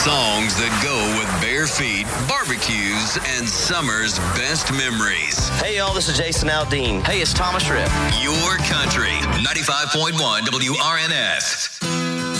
Songs that go with bare feet, barbecues, and summer's best memories. Hey, y'all, this is Jason Aldean. Hey, it's Thomas Rip. Your country, 95.1 WRNS.